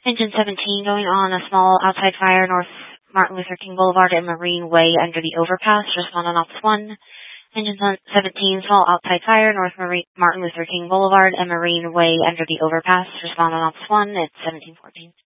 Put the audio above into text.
Engine 17 going on a small outside fire north Martin Luther King Boulevard and Marine Way under the overpass. Respond on Ops 1. Engine 17, small outside fire north Martin Luther King Boulevard and Marine Way under the overpass. Respond on Ops 1. It's 1714.